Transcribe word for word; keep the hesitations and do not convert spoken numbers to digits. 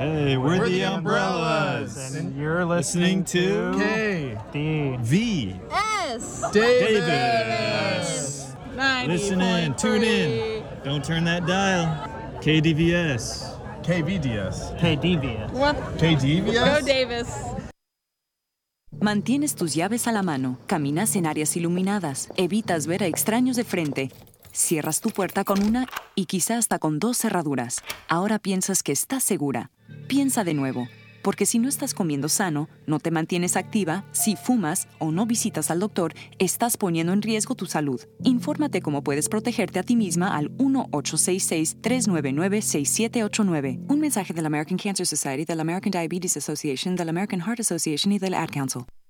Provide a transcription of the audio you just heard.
Hey, we're, We're the, the Umbrellas. Umbrellas. And you're listening, Listening to K. D. V. S. Davis. Listen in, tune in. Don't turn that dial. K D V S. K V D S. K D V S. What? K D V S? Go Davis. Mantienes tus llaves a la mano, caminas en áreas iluminadas, evitas ver a extraños de frente, cierras tu puerta con una y quizá hasta con dos cerraduras. Ahora piensas que estás segura. Piensa de nuevo, porque si no estás comiendo sano, no te mantienes activa, si fumas o no visitas al doctor, estás poniendo en riesgo tu salud. Infórmate cómo puedes protegerte a ti misma al uno ocho seis seis, tres nueve nueve, seis siete ocho nueve. Un mensaje de la American Cancer Society, de la American Diabetes Association, de la American Heart Association y del Ad Council.